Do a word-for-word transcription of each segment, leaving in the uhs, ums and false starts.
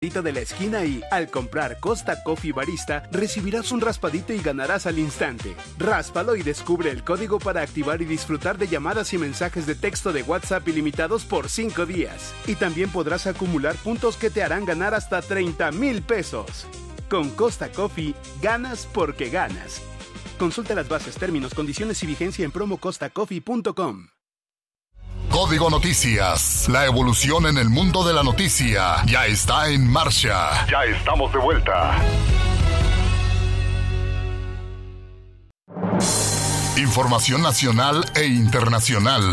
de la esquina y, al comprar Costa Coffee Barista, recibirás un raspadito y ganarás al instante. Ráspalo y descubre el código para activar y disfrutar de llamadas y mensajes de texto de WhatsApp ilimitados por cinco días. Y también podrás acumular puntos que te harán ganar hasta treinta mil pesos. Con Costa Coffee, ganas porque ganas. Consulta las bases, términos, condiciones y vigencia en promo costa coffee punto com. Código Noticias, la evolución en el mundo de la noticia ya está en marcha. Ya estamos de vuelta. Información nacional e internacional.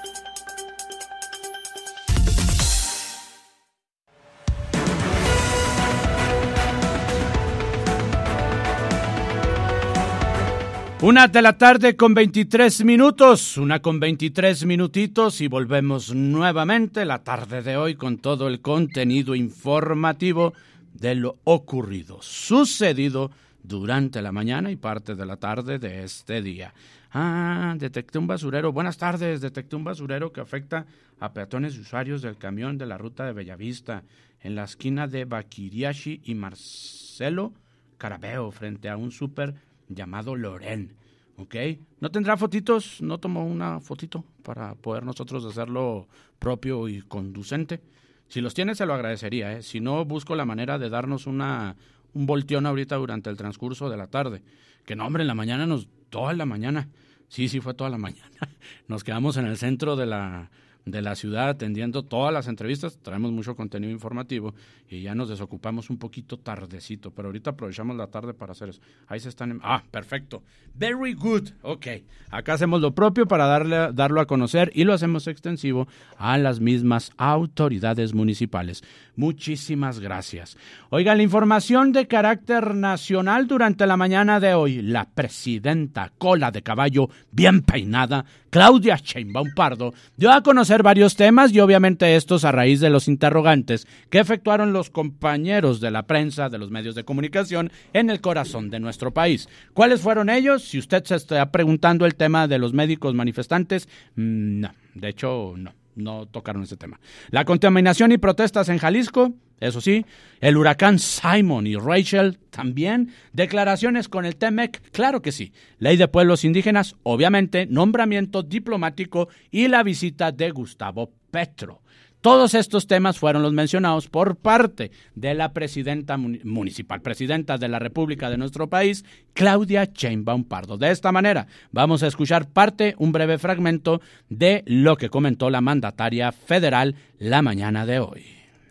Una de la tarde con veintitrés minutos, una con veintitrés minutitos y volvemos nuevamente la tarde de hoy con todo el contenido informativo de lo ocurrido, sucedido durante la mañana y parte de la tarde de este día. Ah, detecté un basurero. Buenas tardes, detecté un basurero que afecta a peatones y usuarios del camión de la ruta de Bellavista en la esquina de Baquiriashi y Marcelo Carabeo frente a un súper llamado Loren, ¿ok? ¿No tendrá fotitos? ¿No tomó una fotito para poder nosotros hacerlo propio y conducente? Si los tiene, se lo agradecería, ¿eh? Si no, busco la manera de darnos una un volteón ahorita durante el transcurso de la tarde. Que no, hombre, en la mañana, nos toda la mañana. Sí, sí, fue toda la mañana. Nos quedamos en el centro de la... de la ciudad atendiendo todas las entrevistas, traemos mucho contenido informativo y ya nos desocupamos un poquito tardecito, pero ahorita aprovechamos la tarde para hacer eso. Ahí se están... En... Ah, perfecto. Very good. Ok. Acá hacemos lo propio para darle, darlo a conocer y lo hacemos extensivo a las mismas autoridades municipales. Muchísimas gracias. Oiga, la información de carácter nacional durante la mañana de hoy. La presidenta cola de caballo bien peinada, Claudia Sheinbaum Pardo, dio a conocer varios temas y obviamente estos a raíz de los interrogantes que efectuaron los compañeros de la prensa, de los medios de comunicación en el corazón de nuestro país. ¿Cuáles fueron ellos? Si usted se está preguntando el tema de los médicos manifestantes, no, de hecho no. No tocaron ese tema. La contaminación y protestas en Jalisco, eso sí. El huracán Simon y Rachel también. Declaraciones con el T M E C, claro que sí. Ley de pueblos indígenas, obviamente. Nombramiento diplomático y la visita de Gustavo Petro. Todos estos temas fueron los mencionados por parte de la presidenta municipal, presidenta de la República de nuestro país, Claudia Sheinbaum Pardo. De esta manera, vamos a escuchar parte, un breve fragmento de lo que comentó la mandataria federal la mañana de hoy.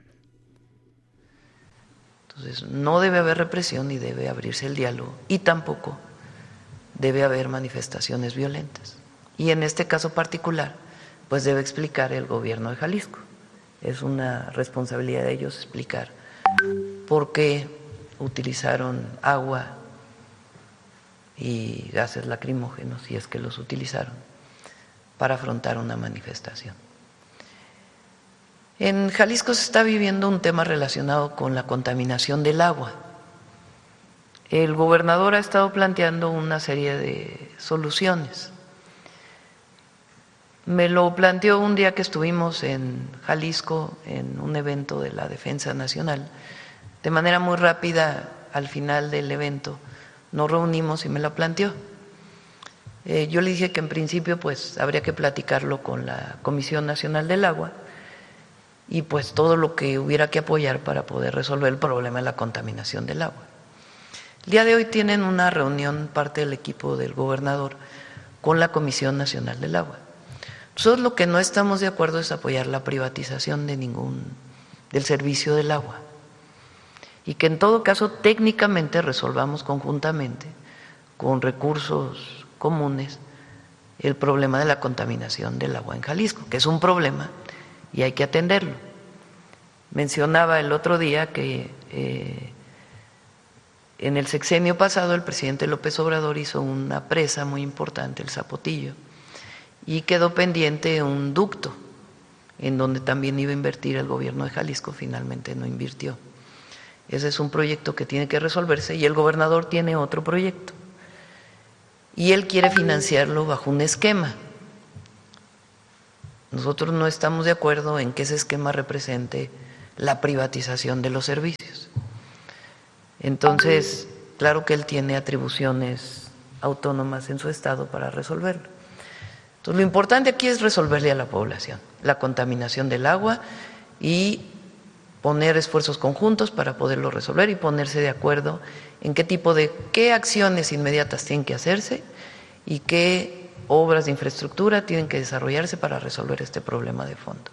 Entonces, no debe haber represión ni debe abrirse el diálogo y tampoco debe haber manifestaciones violentas. Y en este caso particular, pues debe explicar el gobierno de Jalisco. Es una responsabilidad de ellos explicar por qué utilizaron agua y gases lacrimógenos, si es que los utilizaron, para afrontar una manifestación. En Jalisco se está viviendo un tema relacionado con la contaminación del agua. El gobernador ha estado planteando una serie de soluciones. Me lo planteó un día que estuvimos en Jalisco en un evento de la Defensa Nacional. De manera muy rápida, al final del evento, nos reunimos y me lo planteó. Eh, yo le dije que en principio pues habría que platicarlo con la Comisión Nacional del Agua y pues todo lo que hubiera que apoyar para poder resolver el problema de la contaminación del agua. El día de hoy tienen una reunión parte del equipo del gobernador con la Comisión Nacional del Agua. Nosotros lo que no estamos de acuerdo es apoyar la privatización de ningún del servicio del agua y que en todo caso técnicamente resolvamos conjuntamente con recursos comunes el problema de la contaminación del agua en Jalisco, que es un problema y hay que atenderlo. Mencionaba el otro día que eh, en el sexenio pasado el presidente López Obrador hizo una presa muy importante, el Zapotillo, y quedó pendiente un ducto en donde también iba a invertir el gobierno de Jalisco, finalmente no invirtió. Ese es un proyecto que tiene que resolverse y el gobernador tiene otro proyecto y él quiere financiarlo bajo un esquema. Nosotros no estamos de acuerdo en que ese esquema represente la privatización de los servicios. Entonces, claro que él tiene atribuciones autónomas en su estado para resolverlo. Entonces, lo importante aquí es resolverle a la población la contaminación del agua y poner esfuerzos conjuntos para poderlo resolver y ponerse de acuerdo en qué tipo de, qué acciones inmediatas tienen que hacerse y qué obras de infraestructura tienen que desarrollarse para resolver este problema de fondo.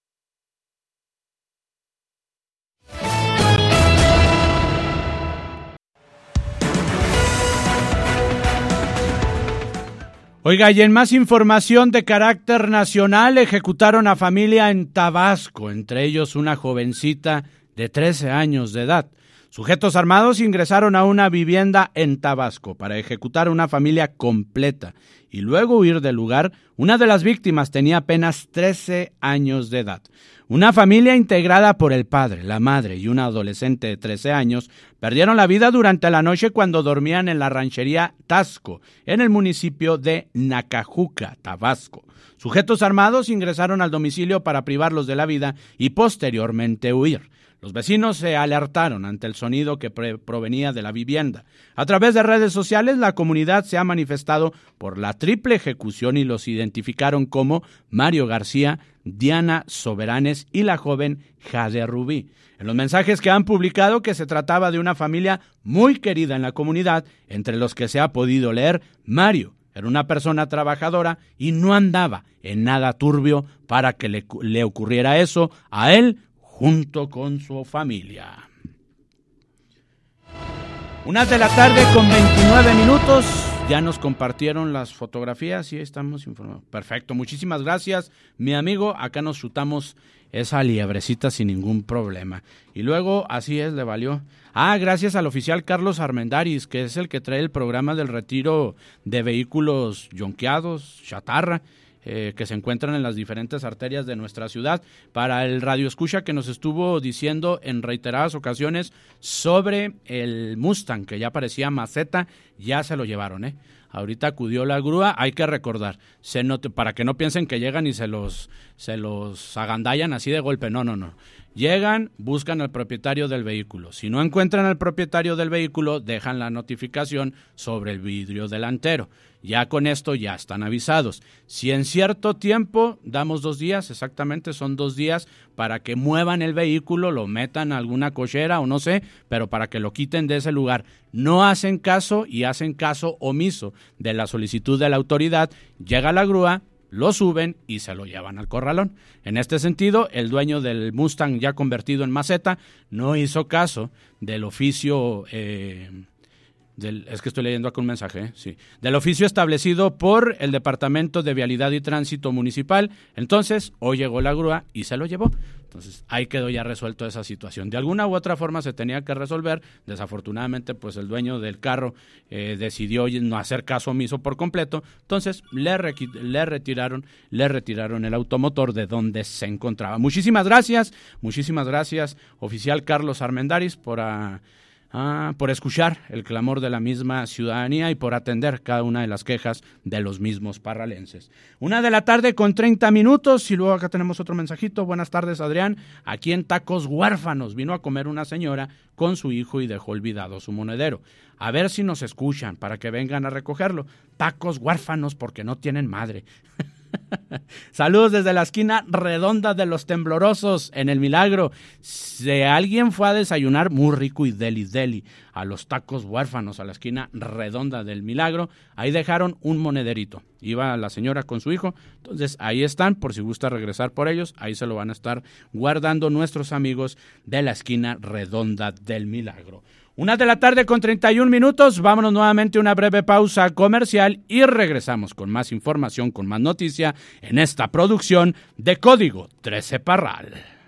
Oiga, y en más información de carácter nacional, ejecutaron a familia en Tabasco, entre ellos una jovencita de trece años de edad. Sujetos armados ingresaron a una vivienda en Tabasco para ejecutar una familia completa y luego huir del lugar. Una de las víctimas tenía apenas trece años de edad. Una familia integrada por el padre, la madre y una adolescente de trece años perdieron la vida durante la noche cuando dormían en la ranchería Tasco, en el municipio de Nacajuca, Tabasco. Sujetos armados ingresaron al domicilio para privarlos de la vida y posteriormente huir. Los vecinos se alertaron ante el sonido que pre- provenía de la vivienda. A través de redes sociales, la comunidad se ha manifestado por la triple ejecución y los identificaron como Mario García, Diana Soberanes y la joven Jade Rubí. En los mensajes que han publicado que se trataba de una familia muy querida en la comunidad, entre los que se ha podido leer, Mario era una persona trabajadora y no andaba en nada turbio para que le, le ocurriera eso a él junto con su familia. Una de la tarde con veintinueve minutos. Ya nos compartieron las fotografías y estamos informados. Perfecto, muchísimas gracias, mi amigo. Acá nos chutamos esa liebrecita sin ningún problema. Y luego, así es, le valió. Ah, gracias al oficial Carlos Armendáriz, que es el que trae el programa del retiro de vehículos yonqueados, chatarra, Eh, que se encuentran en las diferentes arterias de nuestra ciudad, para el radio escucha que nos estuvo diciendo en reiteradas ocasiones sobre el Mustang, que ya parecía maceta, ya se lo llevaron, ¿eh? Ahorita acudió la grúa, hay que recordar, se note, para que no piensen que llegan y se los, se los agandallan así de golpe, no, no, no. Llegan, buscan al propietario del vehículo. Si no encuentran al propietario del vehículo, dejan la notificación sobre el vidrio delantero. Ya con esto ya están avisados. Si en cierto tiempo, damos dos días, exactamente son dos días, para que muevan el vehículo, lo metan a alguna cochera o no sé, pero para que lo quiten de ese lugar. No hacen caso y hacen caso omiso de la solicitud de la autoridad, llega la grúa, lo suben y se lo llevan al corralón. En este sentido, el dueño del Mustang ya convertido en maceta no hizo caso del oficio, eh, del, es que estoy leyendo acá un mensaje, ¿eh? Sí, del oficio establecido por el Departamento de Vialidad y Tránsito Municipal. Entonces, hoy llegó la grúa y se lo llevó. Entonces, ahí quedó ya resuelto esa situación. De alguna u otra forma se tenía que resolver. Desafortunadamente, pues el dueño del carro eh, decidió no hacer caso omiso por completo. Entonces, le, re- le retiraron le retiraron el automotor de donde se encontraba. Muchísimas gracias, muchísimas gracias, oficial Carlos Armendáriz, por... A, Ah, por escuchar el clamor de la misma ciudadanía y por atender cada una de las quejas de los mismos parralenses. Una de la tarde con treinta minutos y luego acá tenemos otro mensajito. Buenas tardes, Adrián. Aquí en Tacos Huérfanos vino a comer una señora con su hijo y dejó olvidado su monedero. A ver si nos escuchan para que vengan a recogerlo. Tacos Huérfanos porque no tienen madre. Saludos desde la esquina redonda de Los Temblorosos en El Milagro. Si alguien fue a desayunar muy rico y deli deli a los Tacos Huérfanos, a la esquina redonda del Milagro, ahí dejaron un monederito. Iba la señora con su hijo, entonces ahí están, por si gusta regresar por ellos, ahí se lo van a estar guardando nuestros amigos de la esquina redonda del Milagro. Una de la tarde con treinta y un minutos, vámonos nuevamente a una breve pausa comercial y regresamos con más información, con más noticia en esta producción de Código trece Parral.